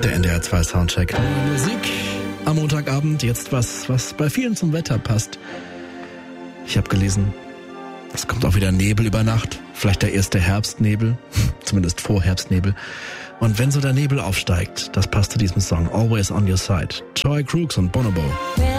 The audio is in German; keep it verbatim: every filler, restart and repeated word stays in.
Der N D R zwei Soundcheck. Musik am Montagabend, jetzt was, was bei vielen zum Wetter passt. Ich habe gelesen, es kommt auch wieder Nebel über Nacht, vielleicht der erste Herbstnebel, zumindest Vorherbstnebel. Und wenn so der Nebel aufsteigt, das passt zu diesem Song, Always on Your Side. Joy Crooks und Bonobo.